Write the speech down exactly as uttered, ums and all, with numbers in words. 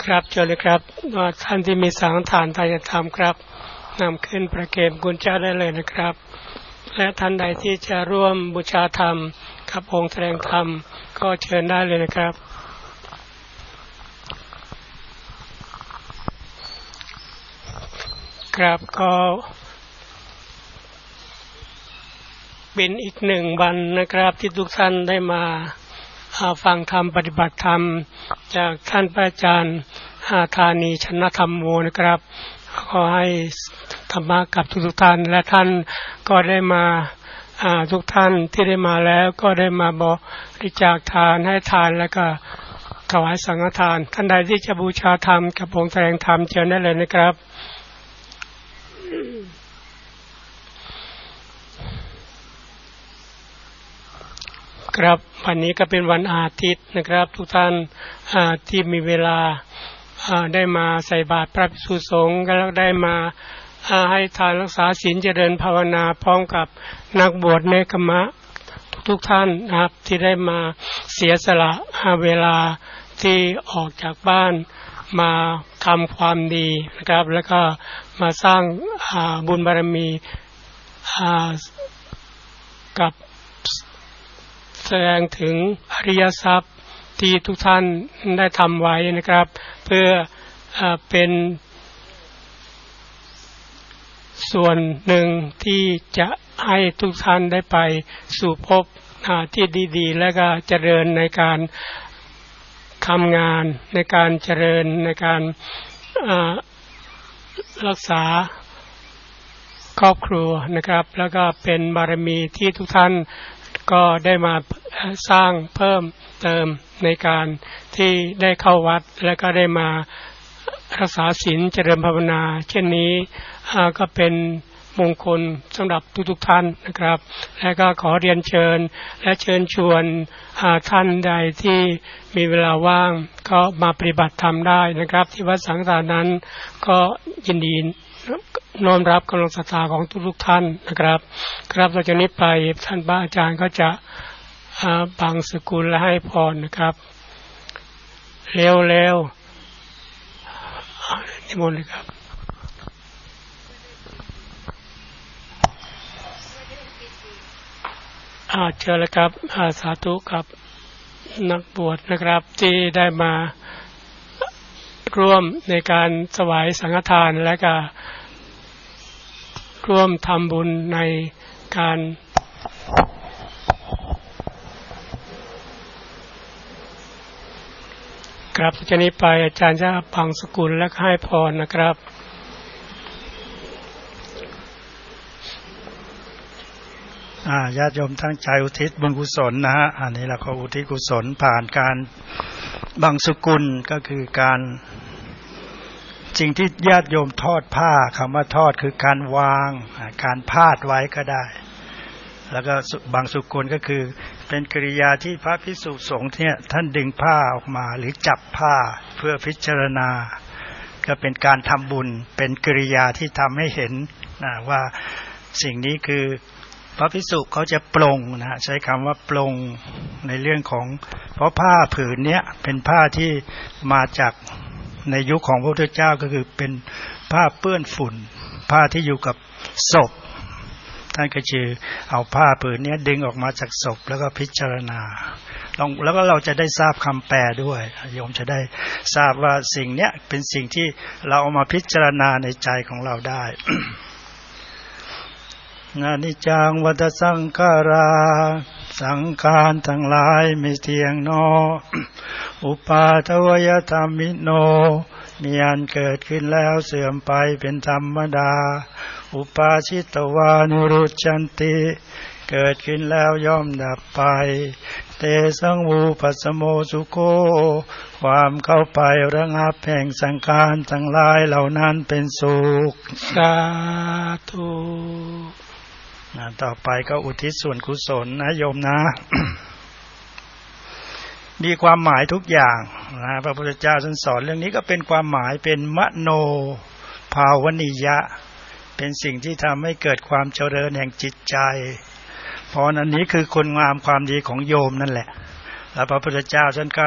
ครับเชิญเลยครับท่านที่มีสังฆทานทายธรรมครับนำขึ้นประเคนคุณเจ้าได้เลยนะครับและท่านใดที่จะร่วมบูชาธรรมกับองค์แสดงธรรมก็เชิญได้เลยนะครับครับก็เป็นอีกหนึ่งวันนะครับที่ทุกท่านได้มาฟังธรรมปฏิบัติธรรมจากท่านพระอาจารย์ธานีชนะธรรมโมนะครับขอให้ธรรมะกับทุกๆท่านและท่านก็ได้มาทุกท่านที่ได้มาแล้วก็ได้มาบริจาคทานให้ทานแล้วก็ถวายสังฆทานท่านใดที่จะบูชาธรรมกับองค์แสดงธรรมเชิญได้เลยนะครับครับวันนี้ก็เป็นวันอาทิตย์นะครับทุกท่านที่มีเวลาได้มาใส่บาตรพระภิกษุสงฆ์แล้วได้มาให้ทานรักษาศีลเจริญภาวนาพร้อมกับนักบวชเนกขมะทุกท่านนะครับที่ได้มาเสียสละเวลาที่ออกจากบ้านมาทำความดีนะครับแล้วก็มาสร้างบุญบารมีกับแสดงถึงอริยทรัพย์ที่ทุกท่านได้ทำไว้นะครับเพื่อเป็นส่วนหนึ่งที่จะให้ทุกท่านได้ไปสู่ภพที่ดีๆและก็เจริญในการทำงานในการเจริญในการรักษาครอบครัวนะครับแล้วก็เป็นบารมีที่ทุกท่านก็ได้มาสร้างเพิ่มเติมในการที่ได้เข้าวัดและก็ได้มารักษาศีลเจริญภาวนาเช่นนี้ก็เป็นมงคลสำหรับทุกๆท่านนะครับและก็ขอเรียนเชิญและเชิญชวนท่านใดที่มีเวลาว่างก็มาปฏิบัติธรรมได้นะครับที่วัดสังฆทานนั้นก็ยินดีน้อมรับกำลังศรัทธาของทุกๆท่านนะครับครับเราจะนี้ไปท่านพระอาจารย์ก็จะบังสกุลและให้พรนะครับเร็วๆนิมนต์เลยครับอาเชิญเลยครับอาสาธุกับนักบวชนะครับที่ได้มาร่วมในการถวายสังฆทานและก็ร่วมทำบุญในการครับจากนี้ไปอาจารย์จะบังสกุลและให้พรนะครับญาติโยมตั้งใจอุทิศบุญกุศลนะฮะอันนี้เราก็อุทิศกุศลผ่านการบังสกุลก็คือการสิ่งที่ญาติโยมทอดผ้าคำว่าทอดคือการวางการพาดไว้ก็ได้แล้วก็บังสุกุลก็คือเป็นกิริยาที่พระภิกษุสงฆ์เนี่ยท่านดึงผ้าออกมาหรือจับผ้าเพื่อพิจารณาก็เป็นการทำบุญเป็นกิริยาที่ทำให้เห็นนะว่าสิ่งนี้คือพระภิกษุเขาจะปลงนะใช้คำว่าปลงในเรื่องของเพราะผ้าผืนนี้เป็นผ้าที่มาจากในยุคของพระพุทธเจ้าก็คือเป็นผ้าเปื้อนฝุ่นผ้าที่อยู่กับศพท่านก็คือเอาผ้าผืนนี้ดึงออกมาจากศพแล้วก็พิจารณาลองแล้วก็เราจะได้ทราบคำแปลด้วยโยมจะได้ทราบว่าสิ่งเนี้ยเป็นสิ่งที่เราเอามาพิจารณาในใจของเราได้ อนิจจังวัฏสังขาราสังขารทั้งหลายไม่เที่ยงนออุปาทวยธรรมิโนมีอันเกิดขึ้นแล้วเสื่อมไปเป็นธรรมดาอุปาชิตวานุรุชันติเกิดขึ้นแล้วย่อมดับไปเตสังวูปัสสโมสุโคความเข้าไประงับแห่งสังขารทั้งหลายเหล่านั้นเป็นสุขสาธุต่อไปก็อุทิศส่วนกุศลนะโยมนะ มีความหมายทุกอย่างนะพระพุทธเจ้าท่านสอนเรื่องนี้ก็เป็นความหมายเป็นมโนภาวนิยะเป็นสิ่งที่ทำให้เกิดความเจริญแห่งจิตใจเพราะอันนี้คือคุณงามความดีของโยมนั่นแหละแล้วพระพุทธเจ้าท่านก็